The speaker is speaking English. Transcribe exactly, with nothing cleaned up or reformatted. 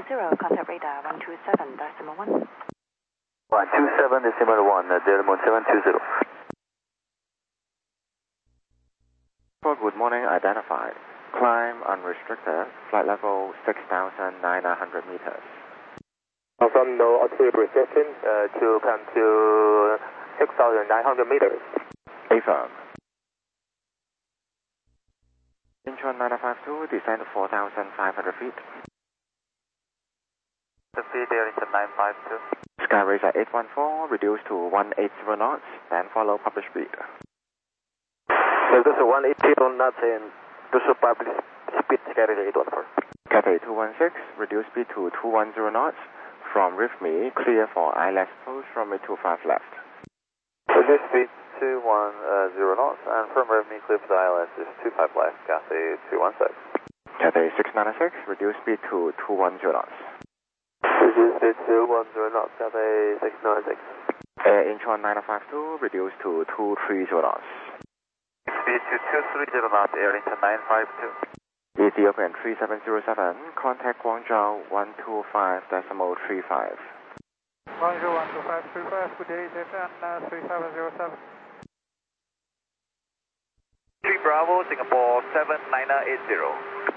zero, contact radar one two seven decimal one. one two seven decimal one, Delmon seven two zero. Good morning, identified. Climb unrestricted, flight level six thousand nine hundred meters. From no altitude restriction uh, to come to six thousand nine hundred meters. Affirm. Incheon nine five two, descend four thousand five hundred feet. The feed there into nine five two. Skyrace at eight one four, reduce to one eighty knots, then follow published speed. So this is one eighty knots and this is published speed Skyrace eight one four. Cathay two one six, reduce speed to two one zero knots. From RIFME, clear for I L S approach from a two five left. Reduce speed two one zero knots, and from RIFME, clear for the I L S is two five left, Cathay two one six. Cathay six nine six, reduce speed to two one zero knots. Reduce speed to one zero knots, Cathay six nine six. Air Incheon nine five two, reduce to two three zero knots. Speed to two three zero knots, Air into nine five two. Ethiopian three seven zero seven, contact Guangzhou one two five decimal three five. Guangzhou one two five three five, good day, Ethiopian uh, three seven zero seven. three Bravo, Singapore seven nine eight zero.